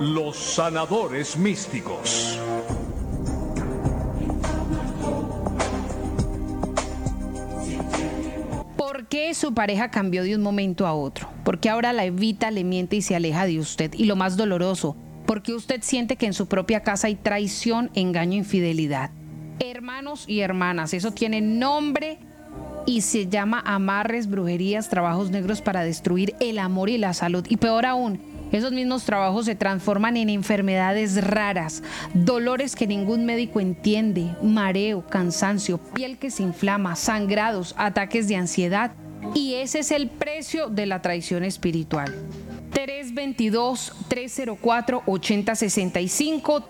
Los sanadores místicos. ¿Por qué su pareja cambió de un momento a otro? ¿Por qué ahora la evita, le miente y se aleja de usted? Y lo más doloroso, ¿por qué usted siente que en su propia casa hay traición, engaño, infidelidad? Hermanos y hermanas, eso tiene nombre y se llama amarres, brujerías, trabajos negros para destruir el amor y la salud. Y peor aún, esos mismos trabajos se transforman en enfermedades raras, dolores que ningún médico entiende, mareo, cansancio, piel que se inflama, sangrados, ataques de ansiedad. Y ese es el precio de la traición espiritual. 322-304-8065,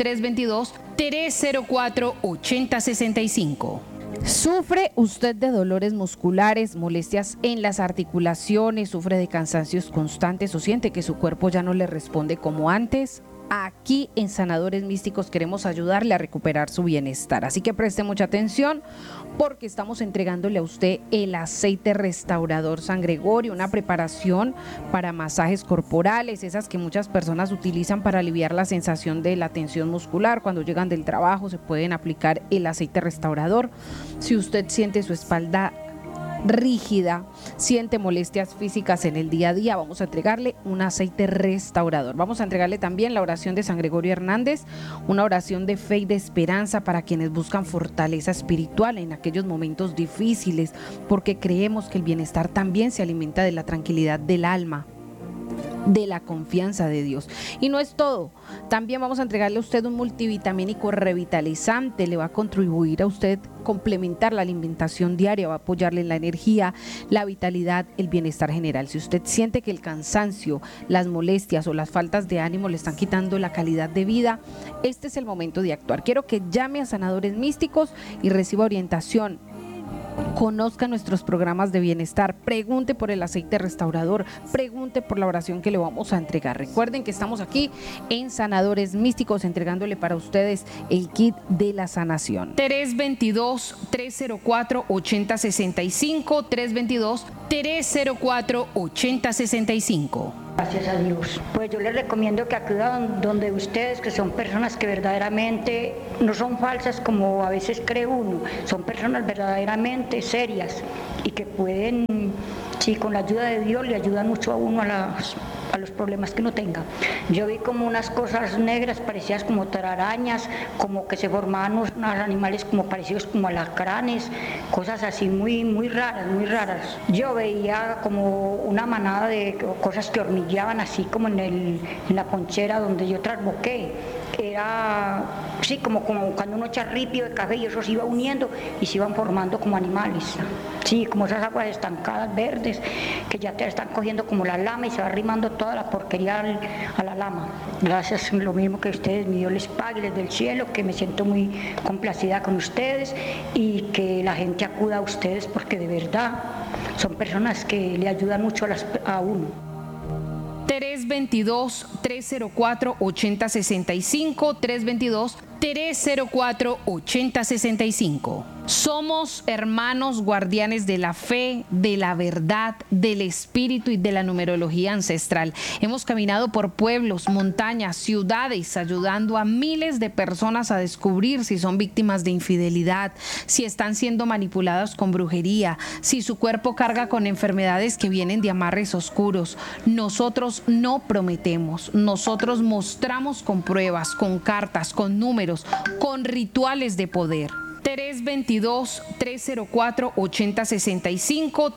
322-304-8065. ¿Sufre usted de dolores musculares, molestias en las articulaciones, sufre de cansancios constantes o siente que su cuerpo ya no le responde como antes? Aquí en Sanadores Místicos queremos ayudarle a recuperar su bienestar, así que preste mucha atención porque estamos entregándole a usted el aceite restaurador San Gregorio, una preparación para masajes corporales, esas que muchas personas utilizan para aliviar la sensación de la tensión muscular. Cuando llegan del trabajo se pueden aplicar el aceite restaurador. Si usted siente su espalda rígida, siente molestias físicas en el día a día, vamos a entregarle un aceite restaurador. Vamos a entregarle también la oración de San Gregorio Hernández, una oración de fe y de esperanza para quienes buscan fortaleza espiritual en aquellos momentos difíciles, porque creemos que el bienestar también se alimenta de la tranquilidad del alma, de la confianza de Dios. Y no es todo, también vamos a entregarle a usted un multivitamínico revitalizante, le va a contribuir a usted complementar la alimentación diaria, va a apoyarle en la energía, la vitalidad, el bienestar general. Si usted siente que el cansancio, las molestias o las faltas de ánimo le están quitando la calidad de vida, este es el momento de actuar. Quiero que llame a Sanadores Místicos y reciba orientación. Conozca nuestros programas de bienestar, pregunte por el aceite restaurador, pregunte por la oración que le vamos a entregar. Recuerden que estamos aquí en Sanadores Místicos entregándole para ustedes el kit de la sanación. 322-304-8065, 322-304-8065. Gracias a Dios. Pues yo les recomiendo que acudan donde ustedes, que son personas que verdaderamente no son falsas como a veces cree uno, son personas verdaderamente serias y que pueden, sí, con la ayuda de Dios le ayudan mucho a uno a los problemas que uno tenga. Yo vi como unas cosas negras parecidas como telarañas, como que se formaban unos animales como parecidos como alacranes, cosas así muy, muy raras, muy raras. Yo veía como una manada de cosas que hormigueaban así como en la ponchera donde yo trasboqué. Era, sí, como cuando uno echa ripio de café y eso se iba uniendo y se iban formando como animales. Sí, como esas aguas estancadas verdes que ya te están cogiendo como la lama y se va arrimando toda la porquería a la lama. Gracias, lo mismo que ustedes, mi Dios les pague desde el cielo, que me siento muy complacida con ustedes y que la gente acuda a ustedes porque de verdad son personas que le ayudan mucho a uno. 322-304-8065, 322-304-8065. Somos hermanos guardianes de la fe, de la verdad, del espíritu y de la numerología ancestral. Hemos caminado por pueblos, montañas, ciudades, ayudando a miles de personas a descubrir si son víctimas de infidelidad, si están siendo manipuladas con brujería, si su cuerpo carga con enfermedades que vienen de amarres oscuros. Nosotros no prometemos, nosotros mostramos con pruebas, con cartas, con números, con rituales de poder. 322-304-8065,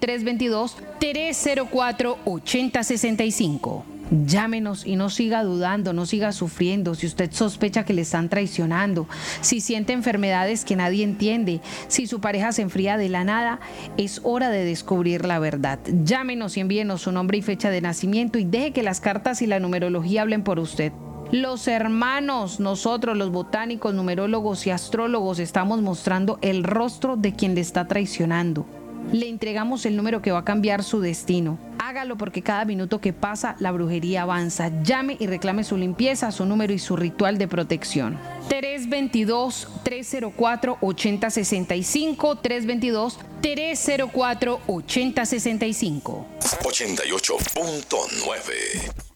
322-304-8065. Llámenos y no siga dudando, no siga sufriendo. Si usted sospecha que le están traicionando, si siente enfermedades que nadie entiende, si su pareja se enfría de la nada, es hora de descubrir la verdad. Llámenos y envíenos su nombre y fecha de nacimiento y deje que las cartas y la numerología hablen por usted. Los hermanos, nosotros los botánicos, numerólogos y astrólogos estamos mostrando el rostro de quien le está traicionando. Le entregamos el número que va a cambiar su destino. Hágalo porque cada minuto que pasa la brujería avanza. Llame y reclame su limpieza, su número y su ritual de protección. 322-304-8065, 322-304-8065. 88.9